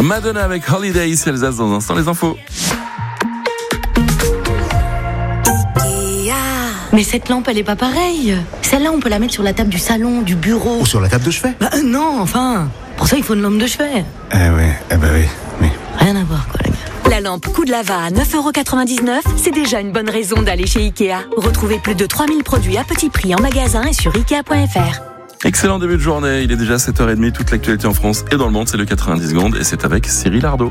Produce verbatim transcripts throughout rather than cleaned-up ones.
Madonna avec Holiday, ici Alsace, dans un instant les infos. Mais cette lampe, elle est pas pareille. Celle-là, on peut la mettre sur la table du salon, du bureau. Ou sur la table de chevet. Bah non, enfin. Pour ça, il faut une lampe de chevet. Eh ouais, eh ben oui, oui. Rien à voir, quoi, les gars. La lampe Coup de Lava à neuf euros quatre-vingt-dix-neuf, c'est déjà une bonne raison d'aller chez Ikea. Retrouvez plus de trois mille produits à petit prix en magasin et sur ikea point f r. Excellent début de journée, il est déjà sept heures trente, toute l'actualité en France et dans le monde, c'est le quatre-vingt-dix secondes et c'est avec Cyril Ardo.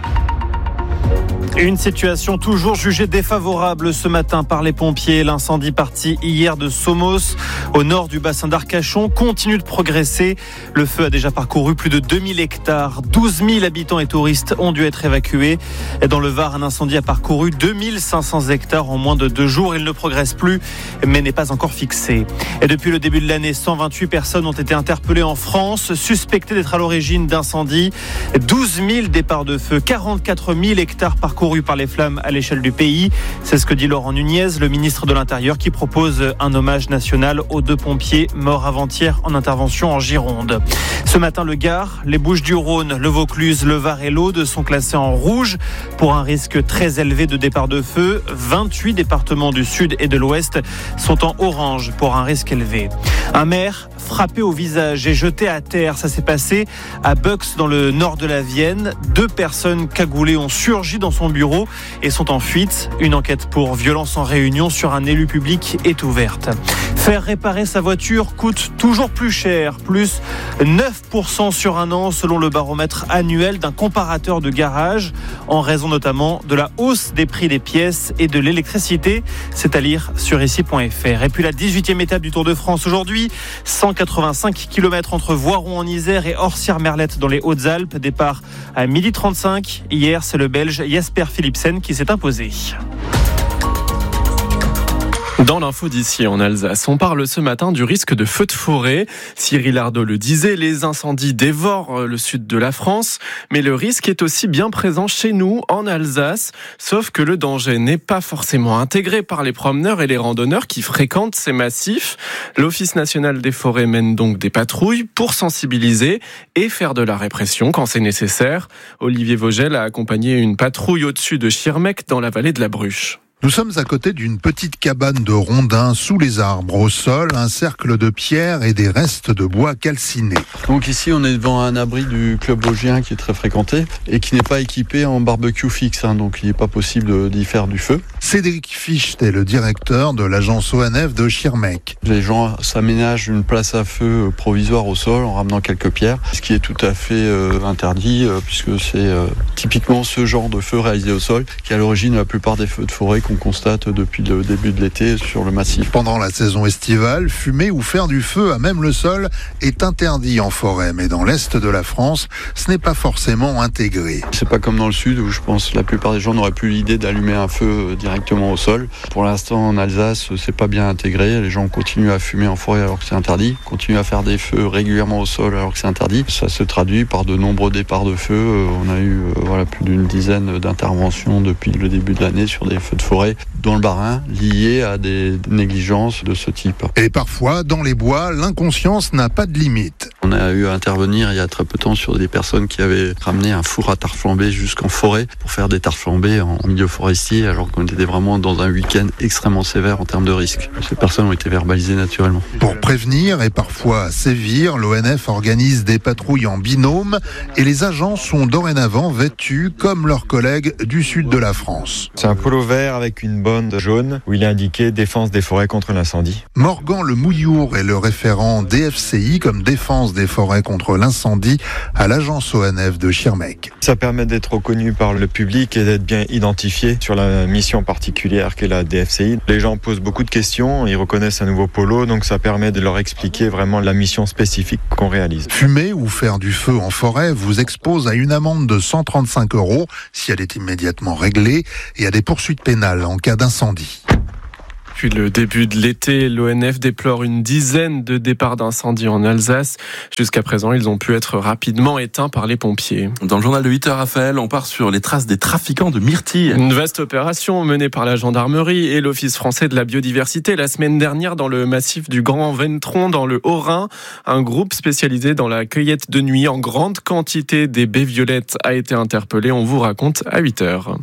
Une situation toujours jugée défavorable ce matin par les pompiers. L'incendie parti hier de Somos, au nord du bassin d'Arcachon, continue de progresser. Le feu a déjà parcouru plus de deux mille hectares. douze mille habitants et touristes ont dû être évacués. Et dans le Var, un incendie a parcouru deux mille cinq cents hectares en moins de deux jours. Il ne progresse plus, mais n'est pas encore fixé. Et depuis le début de l'année, cent vingt-huit personnes ont été interpellées en France, suspectées d'être à l'origine d'incendies. douze mille départs de feu, quarante-quatre mille hectares parcourus par les flammes à l'échelle du pays. C'est ce que dit Laurent Nunez, le ministre de l'Intérieur, qui propose un hommage national aux deux pompiers morts avant-hier en intervention en Gironde. Ce matin, le Gard, les Bouches-du-Rhône, le Vaucluse, le Var et l'Aude sont classés en rouge pour un risque très élevé de départ de feu. vingt-huit départements du sud et de l'ouest sont en orange pour un risque élevé. Un maire frappé au visage et jeté à terre. Ça s'est passé à Bux, dans le nord de la Vienne. Deux personnes cagoulées ont surgi dans son bureau et sont en fuite. Une enquête pour violence en réunion sur un élu public est ouverte. Faire réparer sa voiture coûte toujours plus cher, plus neuf pour cent sur un an selon le baromètre annuel d'un comparateur de garage, en raison notamment de la hausse des prix des pièces et de l'électricité. C'est à lire sur ici point f r. Et puis la dix-huitième étape du Tour de France aujourd'hui, cent quatre-vingt-cinq kilomètres entre Voiron en Isère et Orsières-Merlette dans les Hautes-Alpes. Départ à midi trente-cinq. Hier, c'est le Belge Jasper Philipsen qui s'est imposé. Dans l'info d'ici en Alsace, on parle ce matin du risque de feu de forêt. Cyril Ardo le disait, les incendies dévorent le sud de la France, mais le risque est aussi bien présent chez nous, en Alsace, sauf que le danger n'est pas forcément intégré par les promeneurs et les randonneurs qui fréquentent ces massifs. L'Office national des forêts mène donc des patrouilles pour sensibiliser et faire de la répression quand c'est nécessaire. Olivier Vogel a accompagné une patrouille au-dessus de Schirmeck dans la vallée de la Bruche. Nous sommes à côté d'une petite cabane de rondins sous les arbres. Au sol, un cercle de pierres et des restes de bois calcinés. Donc ici, on est devant un abri du club vosgien qui est très fréquenté et qui n'est pas équipé en barbecue fixe, hein, donc il n'est pas possible d'y faire du feu. Cédric Ficht est le directeur de l'agence O N F de Schirmeck. Les gens s'aménagent une place à feu provisoire au sol en ramenant quelques pierres, ce qui est tout à fait euh, interdit euh, puisque c'est euh, typiquement ce genre de feu réalisé au sol qui est à l'origine de la plupart des feux de forêt qu'on constate depuis le début de l'été sur le massif. Pendant la saison estivale, fumer ou faire du feu à même le sol est interdit en forêt, mais dans l'est de la France, ce n'est pas forcément intégré. C'est pas comme dans le sud où je pense que la plupart des gens n'auraient plus l'idée d'allumer un feu directement au sol. Pour l'instant en Alsace, c'est pas bien intégré. Les gens continuent à fumer en forêt alors que c'est interdit, continuent à faire des feux régulièrement au sol alors que c'est interdit. Ça se traduit par de nombreux départs de feu. On a eu voilà, plus d'une dizaine d'interventions depuis le début de l'année sur des feux de forêt dans le Bas-Rhin liés à des négligences de ce type. Et parfois, dans les bois, l'inconscience n'a pas de limite. On a eu à intervenir il y a très peu de temps sur des personnes qui avaient ramené un four à tarte flambée jusqu'en forêt pour faire des tartes flambées en milieu forestier alors qu'on était vraiment dans un week-end extrêmement sévère en termes de risque. Ces personnes ont été verbalisées naturellement. Pour prévenir et parfois sévir, l'O N F organise des patrouilles en binôme et les agents sont dorénavant vêtus comme leurs collègues du sud de la France. C'est un polo vert avec une bande jaune où il est indiqué défense des forêts contre l'incendie. Morgan Le Mouillour est le référent D F C I comme défense des forêts contre l'incendie à l'agence O N F de Schirmeck. Ça permet d'être reconnu par le public et d'être bien identifié sur la mission particulière qu'est la D F C I. Les gens posent beaucoup de questions, ils reconnaissent un nouveau polo, donc ça permet de leur expliquer vraiment la mission spécifique qu'on réalise. Fumer ou faire du feu en forêt vous expose à une amende de cent trente-cinq euros si elle est immédiatement réglée et à des poursuites pénales en cas d'incendie. Depuis le début de l'été, l'O N F déplore une dizaine de départs d'incendie en Alsace. Jusqu'à présent, ils ont pu être rapidement éteints par les pompiers. Dans le journal de huit heures, Raphaël, on part sur les traces des trafiquants de myrtilles. Une vaste opération menée par la gendarmerie et l'Office français de la biodiversité la semaine dernière dans le massif du Grand Ventron, dans le Haut-Rhin. Un groupe spécialisé dans la cueillette de nuit en grande quantité des baies violettes a été interpellé. On vous raconte à huit heures.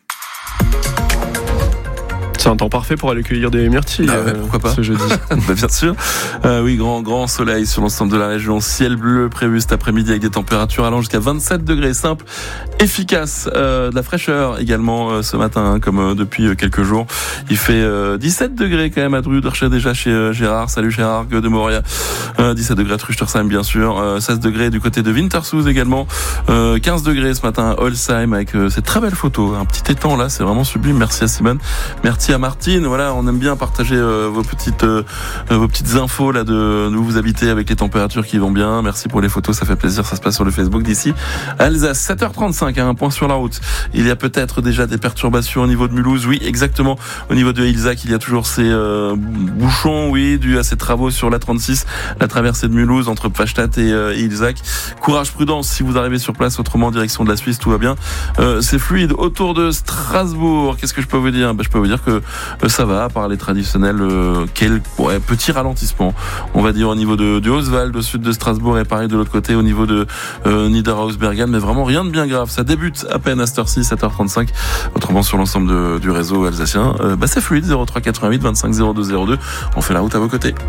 C'est un temps parfait pour aller cueillir des myrtilles. Ah ouais, pourquoi pas ce jeudi. Bah bien sûr. Euh, oui, grand grand soleil sur l'ensemble de la région. Ciel bleu prévu cet après-midi avec des températures allant jusqu'à vingt-sept degrés. Simple, efficace. Euh, de la fraîcheur également euh, ce matin, hein, comme euh, depuis euh, quelques jours. Il fait euh, dix-sept degrés quand même à Druderche déjà chez euh, Gérard. Salut Gérard de Moria. Euh, dix-sept degrés à Truchtersheim bien sûr. Euh, seize degrés du côté de Winterthur également. Euh, quinze degrés ce matin à Holsheim avec euh, cette très belle photo. Un petit étang là, c'est vraiment sublime. Merci à Simone. Merci à Martine. Voilà, on aime bien partager euh, vos petites euh, vos petites infos là de où vous habitez avec les températures qui vont bien. Merci pour les photos, ça fait plaisir. Ça se passe sur le Facebook d'ici Alsace. sept heures trente-cinq, hein, un point sur la route. Il y a peut-être déjà des perturbations au niveau de Mulhouse. Oui, exactement. Au niveau de Ilzac, il y a toujours ces euh, bouchons, oui, dû à ces travaux sur la trente-six, la traversée de Mulhouse entre Pfastatt et euh, Ilzac. Courage, prudence si vous arrivez sur place. Autrement, direction de la Suisse, tout va bien. Euh, c'est fluide autour de Strasbourg. Qu'est-ce que je peux vous dire ? Ben, je peux vous dire que euh, ça va, à part les traditionnels euh, quel ouais, petit ralentissement, on va dire au niveau de, de Oswald, au sud de Strasbourg, et pareil de l'autre côté au niveau de euh, Niederhausbergen, mais vraiment rien de bien grave. Ça débute à peine à cette heure-ci, sept heures trente-cinq. Autrement sur l'ensemble de, du réseau alsacien, euh, bah c'est fluide. Zéro trois quatre-vingt-huit vingt-cinq zéro deux zéro deux. On fait la route à vos côtés.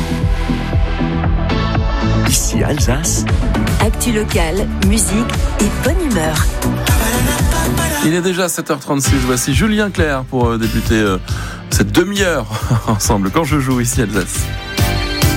Ici Alsace. Actu locale, musique et bonne humeur. Il est déjà sept heures trente-six. Voici Julien Clerc pour débuter cette demi-heure ensemble quand je joue ici Alsace.